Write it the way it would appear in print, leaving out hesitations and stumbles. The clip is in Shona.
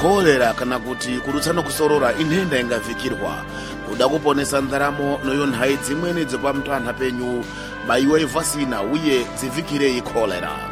Kolera kana kuti kudutsa nokusorora inhenda ingavhikirwa. Kuda kuponesa ndaramo noyo nhai dzimweni dzepamtanda penyu baiwai vhasina uye dzivhikirei kolera.